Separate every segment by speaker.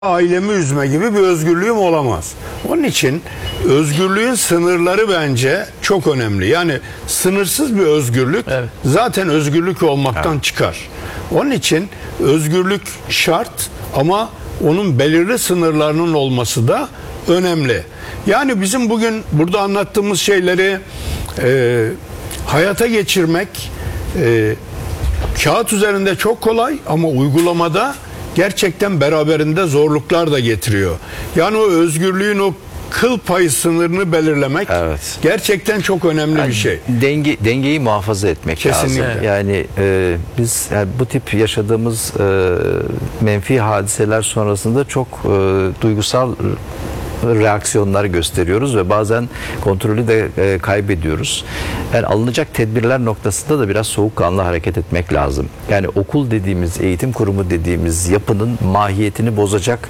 Speaker 1: ailemi üzme gibi bir özgürlüğüm olamaz. Onun için özgürlüğün sınırları bence çok önemli. Yani sınırsız bir özgürlük zaten özgürlük olmaktan çıkar. Onun için özgürlük şart ama onun belirli sınırlarının olması da önemli. Yani bizim bugün burada anlattığımız şeyleri hayata geçirmek kağıt üzerinde çok kolay ama uygulamada gerçekten beraberinde zorluklar da getiriyor. Yani o özgürlüğün o kıl payı sınırını belirlemek gerçekten çok önemli bir şey.
Speaker 2: Dengeyi muhafaza etmek
Speaker 1: kesinlikle
Speaker 2: lazım. Yani biz bu tip yaşadığımız menfi hadiseler sonrasında çok duygusal reaksiyonlar gösteriyoruz ve bazen kontrolü de kaybediyoruz. Yani alınacak tedbirler noktasında da biraz soğukkanlı hareket etmek lazım. Yani okul dediğimiz, eğitim kurumu dediğimiz yapının mahiyetini bozacak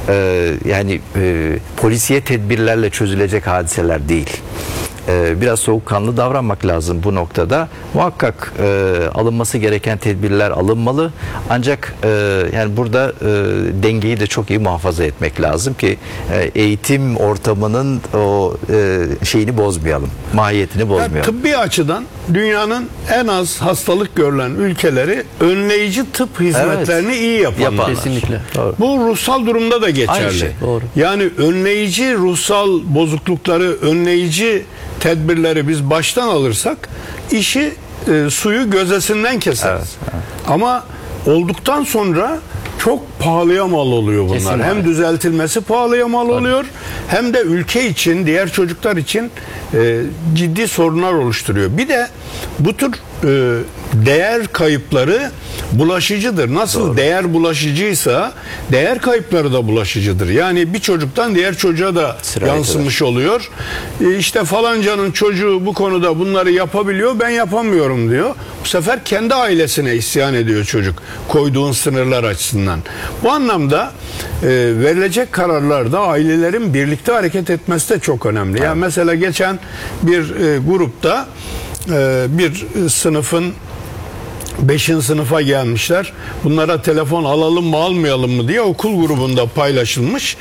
Speaker 2: polisiye tedbirlerle çözülecek hadiseler değil. Biraz soğukkanlı davranmak lazım bu noktada. Muhakkak alınması gereken tedbirler alınmalı. Ancak yani burada dengeyi de çok iyi muhafaza etmek lazım ki eğitim ortamının o şeyini bozmayalım. Mahiyetini bozmayalım.
Speaker 1: Yani tıbbi açıdan dünyanın en az hastalık görülen ülkeleri önleyici tıp hizmetlerini iyi yapanlar.
Speaker 3: Kesinlikle.
Speaker 2: Doğru.
Speaker 1: Bu ruhsal durumda da geçerli.
Speaker 2: Aynı şey.
Speaker 3: Doğru.
Speaker 1: Yani önleyici ruhsal bozuklukları, önleyici tedbirleri biz baştan alırsak işi suyu gözesinden keseriz. Ama olduktan sonra çok pahalıya mal oluyor bunlar.
Speaker 3: Kesinlikle.
Speaker 1: Hem düzeltilmesi pahalıya mal oluyor hem de ülke için, diğer çocuklar için ciddi sorunlar oluşturuyor. Bir de bu tür değer kayıpları bulaşıcıdır. Nasıl değer bulaşıcıysa değer kayıpları da bulaşıcıdır. Yani bir çocuktan diğer çocuğa da yansımış oluyor. İşte falancanın çocuğu bu konuda bunları yapabiliyor, ben yapamıyorum diyor. Bu sefer kendi ailesine isyan ediyor çocuk koyduğun sınırlar açısından. Bu anlamda verilecek kararlarda ailelerin birlikte hareket etmesi de çok önemli. Yani mesela geçen bir grupta bir sınıfın 5. sınıfa gelmişler. Bunlara telefon alalım mı almayalım mı diye okul grubunda paylaşılmış.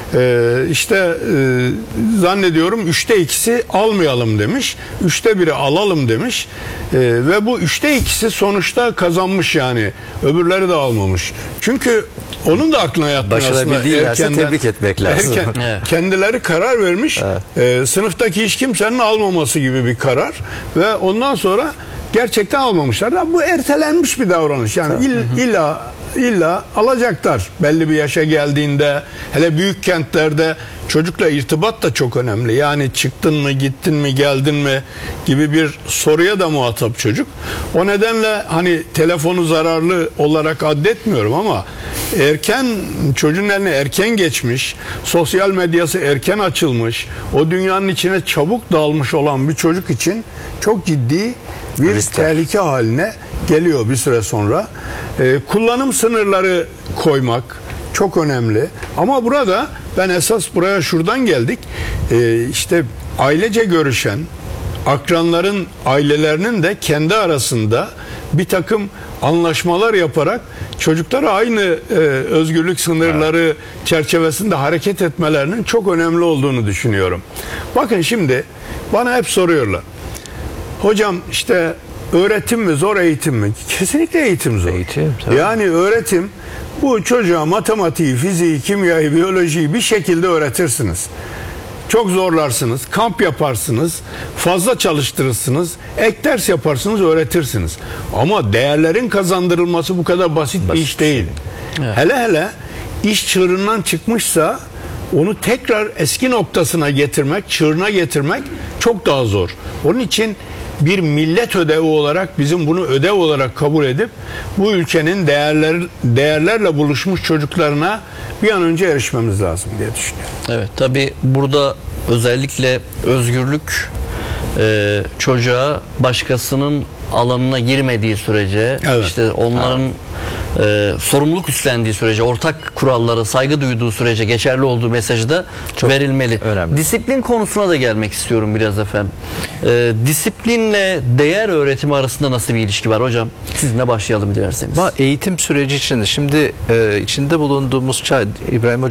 Speaker 1: Zannediyorum 3'te 2'si almayalım demiş. 3'te 1'i alalım demiş. Ve bu 3'te 2'si sonuçta kazanmış yani. Öbürleri de almamış. Çünkü onun da aklına yatmıyor aslında.
Speaker 2: Başarabildiğinlerse tebrik etmek lazım.
Speaker 1: Kendileri karar vermiş. Sınıftaki hiç kimsenin almaması gibi bir karar. Ve ondan sonra gerçekten almamışlar. Bu ertelenmiş bir davranış. Yani illa alacaklar. Belli bir yaşa geldiğinde, hele büyük kentlerde çocukla irtibat da çok önemli. Yani çıktın mı, gittin mi, geldin mi gibi bir soruya da muhatap çocuk. O nedenle hani telefonu zararlı olarak addetmiyorum ama çocuğun eline erken geçmiş, sosyal medyası erken açılmış, o dünyanın içine çabuk dalmış olan bir çocuk için çok ciddi bir tehlike haline geliyor bir süre sonra. Kullanım sınırları koymak çok önemli. Ama burada ben esas buraya şuradan geldik. İşte ailece görüşen akranların ailelerinin de kendi arasında bir takım anlaşmalar yaparak çocuklara aynı özgürlük sınırları çerçevesinde hareket etmelerinin çok önemli olduğunu düşünüyorum. Bakın şimdi bana hep soruyorlar. Hocam işte öğretim mi zor, eğitim mi? Kesinlikle eğitim zor. Yani öğretim, bu çocuğa matematiği, fiziği, kimyayı, biyolojiyi bir şekilde öğretirsiniz. Çok zorlarsınız, kamp yaparsınız, fazla çalıştırırsınız, ek ders yaparsınız, öğretirsiniz. Ama değerlerin kazandırılması bu kadar basit bir iş değil. Hele iş çığırından çıkmışsa onu tekrar eski noktasına getirmek, çığırına getirmek çok daha zor. Onun için bir millet ödevi olarak bizim bunu ödev olarak kabul edip bu ülkenin değerlerle buluşmuş çocuklarına bir an önce erişmemiz lazım diye düşünüyorum.
Speaker 3: Evet, tabii burada özellikle özgürlük çocuğa başkasının alanına girmediği sürece, işte onların sorumluluk üstlendiği sürece, ortak kurallara saygı duyduğu sürece geçerli olduğu mesajı da çok verilmeli. Önemli. Disiplin konusuna da gelmek istiyorum biraz efendim. Disiplinle değer öğretimi arasında nasıl bir ilişki var hocam? Sizinle başlayalım dilerseniz.
Speaker 2: Eğitim süreci içinde şimdi içinde bulunduğumuz İbrahim Hocam